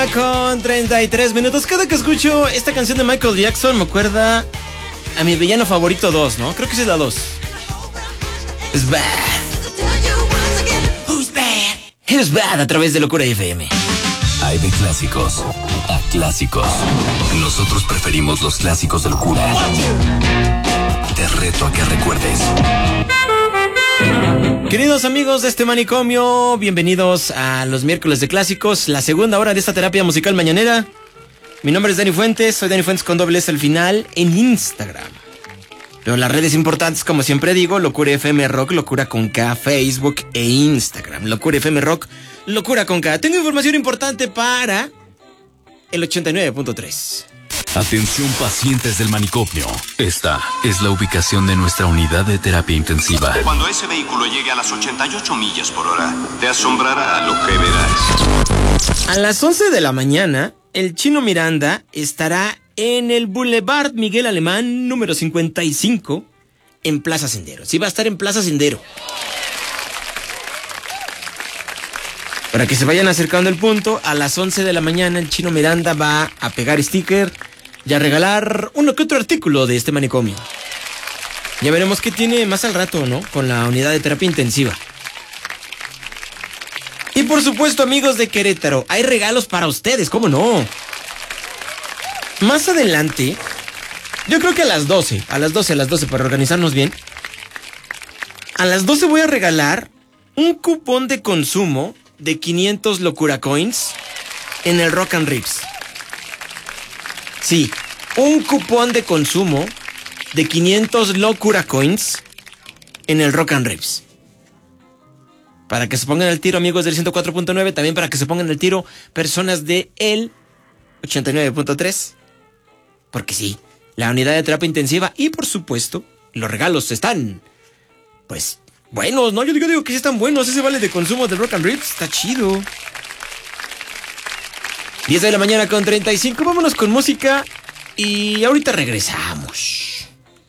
Con 33 minutos. Cada que escucho esta canción de Michael Jackson me acuerda a mi villano favorito 2, ¿no? Creo que esa es la 2. It's bad. Who's bad? Who's bad a través de Locura FM. Hay de clásicos a clásicos. Nosotros preferimos los clásicos de Locura. Te reto a que recuerdes. Queridos amigos de este manicomio, bienvenidos a los miércoles de clásicos, la segunda hora de esta terapia musical mañanera. Mi nombre es Dani Fuentes, soy Dani Fuentes con doble S al final en Instagram. Pero las redes importantes, como siempre digo, Locura FM Rock, Locura con K, Facebook e Instagram. Locura FM Rock, Locura con K. Tengo información importante para el 89.3. Atención pacientes del manicomio. Esta es la ubicación de nuestra unidad de terapia intensiva. Cuando ese vehículo llegue a las 88 millas por hora, te asombrará lo que verás. A las 11 de la mañana, el Chino Miranda estará en el Boulevard Miguel Alemán, número 55, en Plaza Sendero. Sí, va a estar en Plaza Sendero. Para que se vayan acercando el punto, a las 11 de la mañana el Chino Miranda va a pegar sticker y a regalar uno que otro artículo de este manicomio. Ya veremos qué tiene más al rato, ¿no? Con la unidad de terapia intensiva. Y por supuesto, amigos de Querétaro, hay regalos para ustedes, ¿cómo no? Más adelante, yo creo que a las 12, para organizarnos bien. A las 12 voy a regalar un cupón de consumo de 500 Locura Coins en el Rock and Ribs. Sí, un cupón de consumo de 500 Locura Coins en el Rock and Ribs. Para que se pongan al tiro, amigos del 104.9, también para que se pongan al tiro personas de el 89.3. Porque sí, la unidad de terapia intensiva y por supuesto, los regalos están, pues, buenos, ¿no? Yo digo que sí están buenos. Ese vale de consumo del Rock and Ribs está chido. 10 de la mañana con 35. Vámonos con música y ahorita regresamos.